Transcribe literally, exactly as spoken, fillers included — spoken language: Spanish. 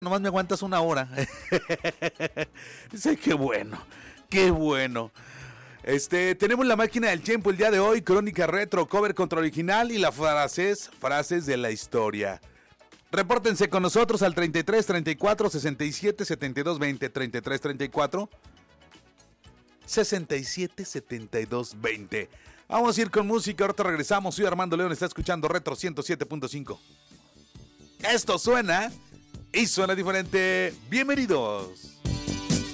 Nomás me aguantas una hora. Dice, qué bueno, qué bueno. Este, tenemos la máquina del tiempo el día de hoy, crónica retro, cover contra original y las frases, frases de la historia. Repórtense con nosotros al treinta y tres, treinta y cuatro, sesenta y siete, setenta y dos, veinte, treinta y tres, treinta y cuatro, sesenta y siete, setenta y dos, veinte. Vamos a ir con música, ahorita regresamos. Soy Armando León, está escuchando Retro ciento siete punto cinco. Esto suena y suena diferente. Bienvenidos.